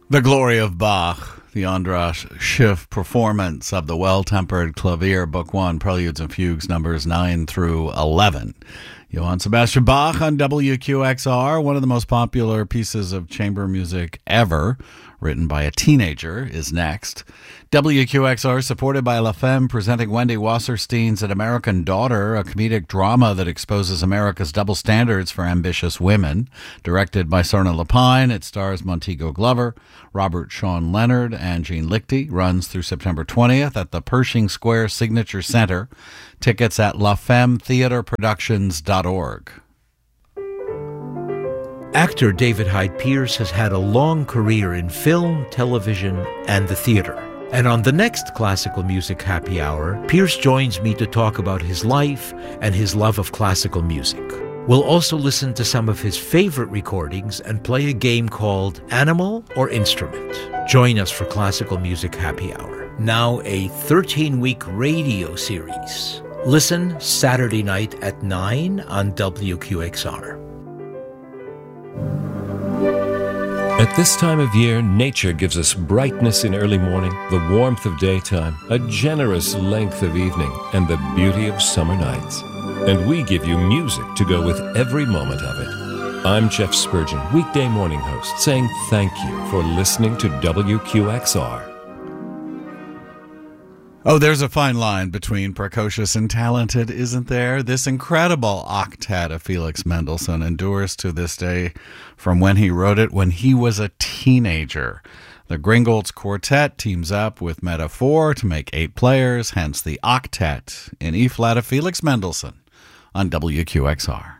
The Glory of Bach, the Andras Schiff performance of the Well-Tempered Clavier, Book 1, Preludes and Fugues, numbers 9 through 11. Johann Sebastian Bach on WQXR, one of the most popular pieces of chamber music ever, written by a teenager, is next. WQXR, supported by La Femme, presenting Wendy Wasserstein's An American Daughter, a comedic drama that exposes America's double standards for ambitious women. Directed by Sarna Lapine, it stars Montego Glover, Robert Sean Leonard, and Gene Lichty. Runs through September 20th at the Pershing Square Signature Center. Tickets at lafemmetheatreproductions.org. Actor David Hyde Pierce has had a long career in film, television, and the theater. And on the next Classical Music Happy Hour, Pierce joins me to talk about his life and his love of classical music. We'll also listen to some of his favorite recordings and play a game called Animal or Instrument. Join us for Classical Music Happy Hour. Now a 13-week radio series. Listen Saturday night at 9 on WQXR. At this time of year, nature gives us brightness in early morning, the warmth of daytime, a generous length of evening, and the beauty of summer nights. And we give you music to go with every moment of it. I'm Jeff Spurgeon, weekday morning host, saying thank you for listening to WQXR. Oh, there's a fine line between precocious and talented, isn't there? This incredible octet of Felix Mendelssohn endures to this day from when he wrote it when he was a teenager. The Gringolds Quartet teams up with Metaphor to make 8 players, hence the octet in E-flat of Felix Mendelssohn on WQXR.